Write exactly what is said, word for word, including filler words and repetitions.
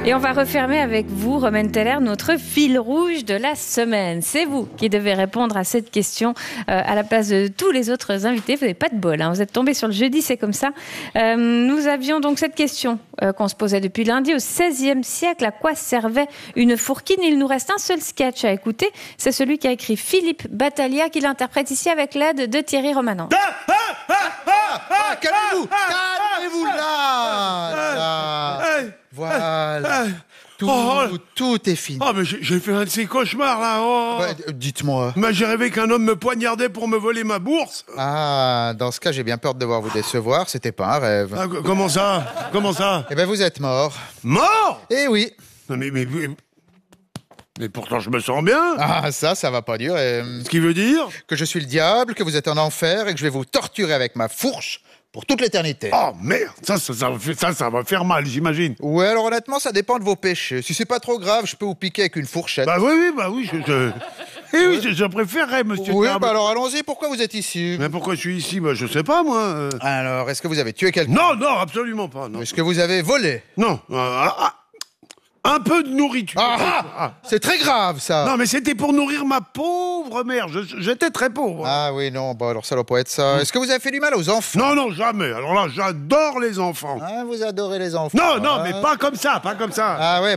Et on va refermer avec vous, Romaine Teller, notre fil rouge de la semaine. C'est vous qui devez répondre à cette question euh, à la place de tous les autres invités. Vous n'avez pas de bol, hein. Vous êtes tombés sur le jeudi, c'est comme ça. Euh, nous avions donc cette question euh, qu'on se posait depuis lundi. Au seizième siècle, à quoi servait une fourquine? Il nous reste un seul sketch à écouter. C'est celui qu'a écrit Philippe Battaglia, qui l'interprète ici avec l'aide de Thierry Romanant. Ah, ah, ah, ah, ah, calmez-vous, calmez-vous là, là. Voilà. Tout, Oh, tout est fini. Oh, mais j'ai j'ai fait un de ces cauchemars, là. Oh. Ouais, dites-moi. Mais j'ai rêvé qu'un homme me poignardait pour me voler ma bourse. Ah, dans ce cas, j'ai bien peur de devoir vous décevoir. C'était pas un rêve. Ah, comment ça? Comment ça? Eh ben, vous êtes mort. Mort? Eh oui. Non, mais, mais, mais, mais pourtant, je me sens bien. Ah, ça, ça va pas durer. Ce qui veut dire? Que je suis le diable, que vous êtes en enfer et que je vais vous torturer avec ma fourche pour toute l'éternité. Oh, merde. Ça, ça, ça, va faire- ça, ça va faire mal, j'imagine. Ouais, alors honnêtement, ça dépend de vos péchés. Si c'est pas trop grave, je peux vous piquer avec une fourchette. Bah oui, oui, bah oui, je... je... Eh oui, je, je préférerais, monsieur oui, Table. bah alors allons-y, pourquoi vous êtes ici? Mais pourquoi je suis ici? Bah, je sais pas, moi. euh. Alors, est-ce que vous avez tué quelqu'un? Non, non, absolument pas, non. Est-ce que vous avez volé? Non, euh, ah, ah, un peu de nourriture. Ah, ah Ah. C'est très grave, ça. Non, mais c'était pour nourrir ma pauvre mère. Je- J'étais très pauvre. Ah oui, non, bon, alors ça doit pas être ça. Est-ce que vous avez fait du mal aux enfants? Non, non, jamais. Alors là, j'adore les enfants. Ah, vous adorez les enfants. Non, non, hein. mais pas comme ça, pas comme ça. Ah ouais.